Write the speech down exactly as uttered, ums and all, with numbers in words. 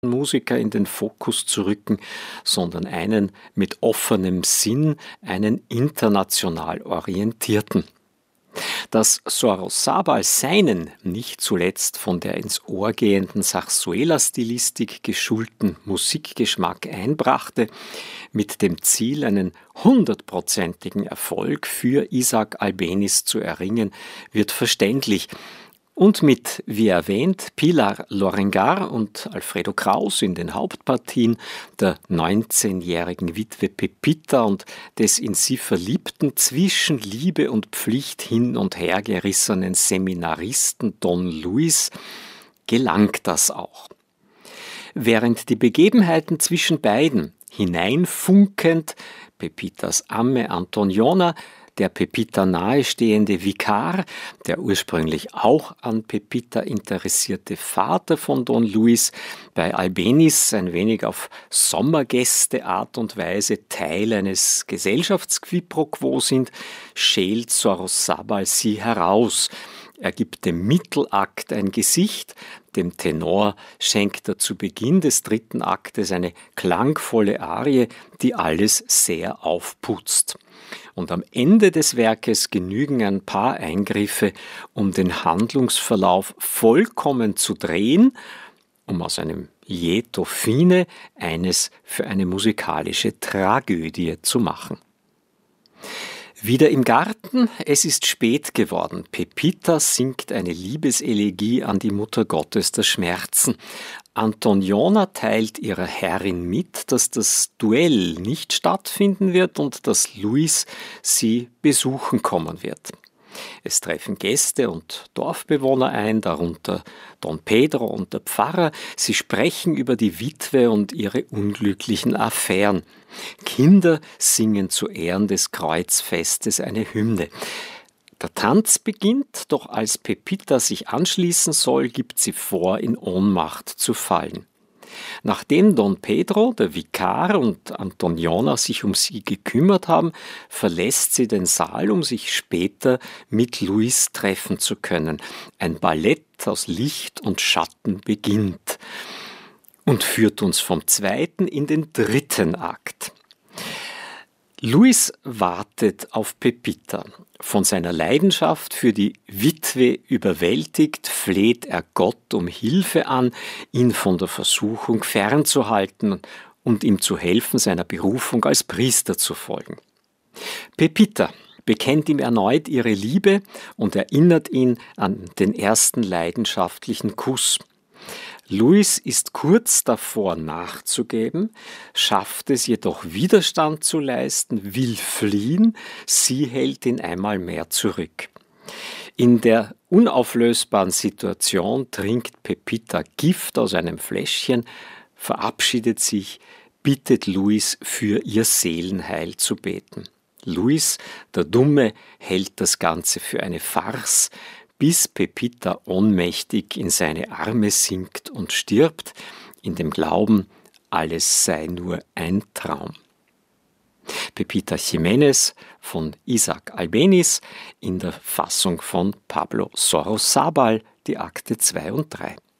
Musiker in den Fokus zu rücken, sondern einen mit offenem Sinn, einen international orientierten. Dass Sorosabal seinen, nicht zuletzt von der ins Ohr gehenden Zarzuela-Stilistik geschulten Musikgeschmack einbrachte, mit dem Ziel, einen hundertprozentigen Erfolg für Isaac Albéniz zu erringen, wird verständlich. Und mit, wie erwähnt, Pilar Lorengar und Alfredo Kraus in den Hauptpartien, der neunzehnjährigen Witwe Pepita und des in sie Verliebten, zwischen Liebe und Pflicht hin und her gerissenen Seminaristen Don Luis, gelang das auch. Während die Begebenheiten zwischen beiden hineinfunkend Pepitas Amme Antoniona, der Pepita nahestehende Vikar, der ursprünglich auch an Pepita interessierte Vater von Don Luis, bei Albéniz ein wenig auf Sommergäste-Art und Weise Teil eines Gesellschaftsquiproquo sind, schält Sorosabal sie heraus. Er gibt dem Mittelakt ein Gesicht, dem Tenor schenkt er zu Beginn des dritten Aktes eine klangvolle Arie, die alles sehr aufputzt. Und am Ende des Werkes genügen ein paar Eingriffe, um den Handlungsverlauf vollkommen zu drehen, um aus einem Lieto fine eines für eine musikalische Tragödie zu machen. Wieder im Garten, es ist spät geworden. Pepita singt eine Liebeselegie an die Mutter Gottes der Schmerzen. Antoniona teilt ihrer Herrin mit, dass das Duell nicht stattfinden wird und dass Luis sie besuchen kommen wird. Es treffen Gäste und Dorfbewohner ein, darunter Don Pedro und der Pfarrer. Sie sprechen über die Witwe und ihre unglücklichen Affären. Kinder singen zu Ehren des Kreuzfestes eine Hymne. Der Tanz beginnt, doch als Pepita sich anschließen soll, gibt sie vor, in Ohnmacht zu fallen. Nachdem Don Pedro, der Vikar und Antoniona sich um sie gekümmert haben, verlässt sie den Saal, um sich später mit Luis treffen zu können. Ein Ballett aus Licht und Schatten beginnt und führt uns vom zweiten in den dritten Akt. Luis wartet auf Pepita. Von seiner Leidenschaft für die Witwe überwältigt, fleht er Gott um Hilfe an, ihn von der Versuchung fernzuhalten und ihm zu helfen, seiner Berufung als Priester zu folgen. Pepita bekennt ihm erneut ihre Liebe und erinnert ihn an den ersten leidenschaftlichen Kuss. Luis ist kurz davor nachzugeben, schafft es jedoch Widerstand zu leisten, will fliehen, sie hält ihn einmal mehr zurück. In der unauflösbaren Situation trinkt Pepita Gift aus einem Fläschchen, verabschiedet sich, bittet Luis für ihr Seelenheil zu beten. Luis, der Dumme, hält das Ganze für eine Farce, bis Pepita ohnmächtig in seine Arme sinkt und stirbt, in dem Glauben, alles sei nur ein Traum. Pepita Jiménez von Isaac Albéniz in der Fassung von Pablo Sorosabal, die Akte zwei und drei.